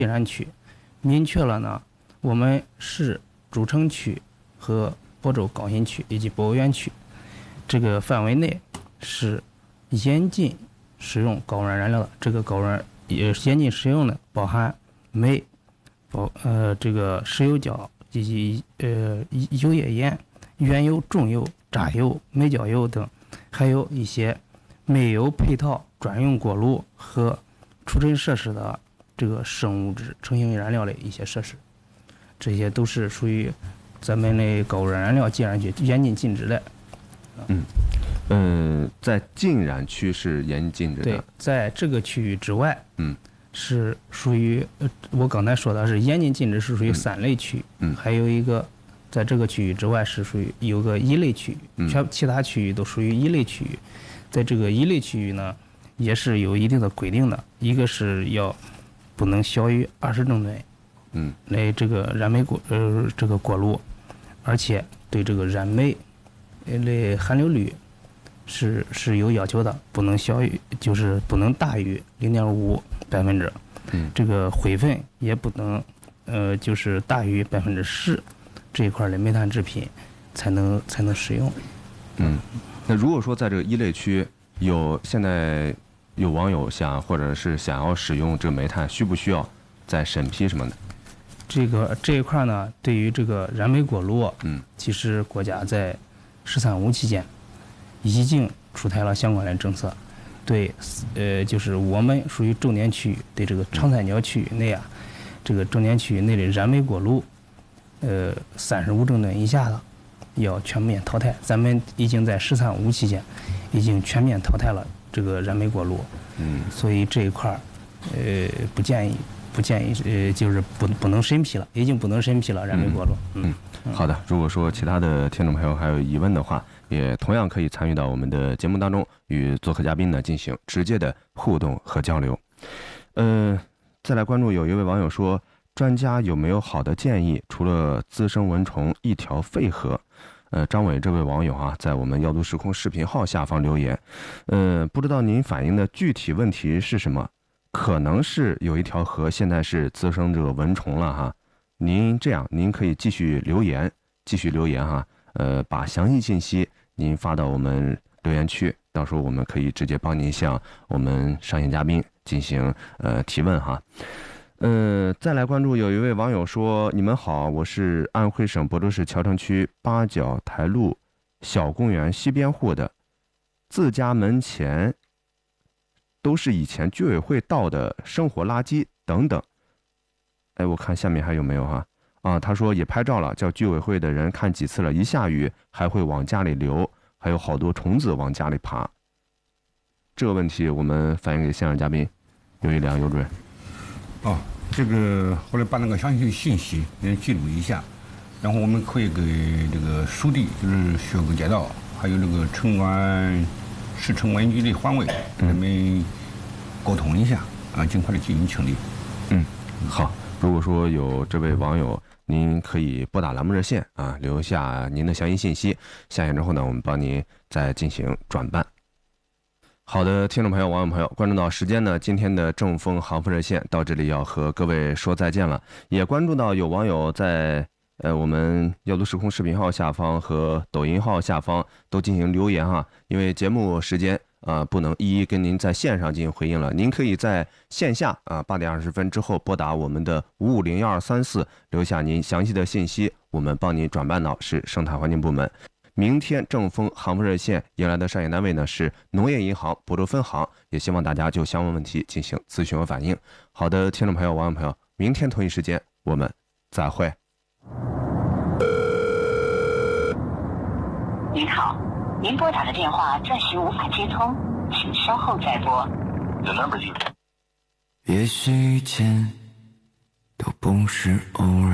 禁燃区，明确了呢，我们市主城区和亳州高新区以及博物园区这个范围内是严禁使用高温燃料的。这个高温也严禁使用的包含煤、这个石油胶以及油页岩、原油、重油、榨油、煤焦油等，还有一些没有配套专用锅炉和储存设施的这个生物质成型燃料的一些设施，这些都是属于咱们的高温燃料禁燃区严禁禁止的。 在禁燃区是严禁禁止的。 对，在这个区域之外，是属于我刚才说的是严禁禁止，是属于3类区域。还有一个在这个区域之外是属于有个1类区域，其他区域都属于1类区域。在这个1类区域呢，也是有一定的规定的，一个是要不能小于20正吨，来这个燃煤这个锅炉，而且对这个燃煤的含硫率是有要求的，不能小于就是不能大于0.5%，这个灰分也不能就是大于10%，这一块的煤炭制品才能使用。 那如果说在这个1类区现在有网友或者是想要使用这个煤炭，需不需要再审批什么的？ 这一块呢，对于这个燃煤锅炉，其实国家在“13·5”期间已经出台了相关的政策，对，就是我们属于重点区域，对这个长三角区域内这个重点区域内的燃煤锅炉，35正吨以下的要全面淘汰。咱们已经在“13·5”期间已经全面淘汰了这个燃煤锅炉，所以这一块不建议就是不能审批了，已经不能审批了燃煤锅炉。 好的，如果说其他的听众朋友还有疑问的话，也同样可以参与到我们的节目当中，与做客嘉宾呢进行直接的互动和交流。再来关注有一位网友说，专家有没有好的建议？除了滋生蚊虫一条废河。张伟这位网友在我们要读时空视频号下方留言，不知道您反映的具体问题是什么？可能是有一条河现在是滋生这个蚊虫了哈。您可以继续留言把详细信息您发到我们留言区，到时候我们可以直接帮您向我们上线嘉宾进行提问哈。再来关注有一位网友说，你们好，我是安徽省亳州市谯城区八角台路小公园西边户的，自家门前都是以前居委会倒的生活垃圾等等。我看下面还有没有他说也拍照了，叫居委会的人看几次了，一下雨还会往家里流，还有好多虫子往家里爬。这个问题我们反映给现场嘉宾刘一良刘主任。 这个后来把那个详细信息记录一下，然后我们可以给这个属地，就是学科街道，还有这个市城管局的环卫，他们沟通一下尽快的进行清理。 好，如果说有这位网友，您可以拨打栏目热线留下您的详细信息，下线之后呢，我们帮您再进行转办。好的，听众朋友、网友朋友，关注到时间呢，今天的正风航风热线到这里要和各位说再见了。也关注到有网友在我们要读时空视频号下方和抖音号下方都进行留言因为节目时间不能一一跟您在线上进行回应了，您可以在线下8点20分之后拨打我们的550234，留下您详细的信息，我们帮您转办到市生态环境部门。明天正风航风热线迎来的上线单位呢是农业银行亳州分行，也希望大家就相关问题进行咨询和反映。好的，听众朋友、网友朋友，明天同一时间我们再会。 您好，您拨打的电话暂时无法接通，请稍后再拨。 也许一切都不是偶然。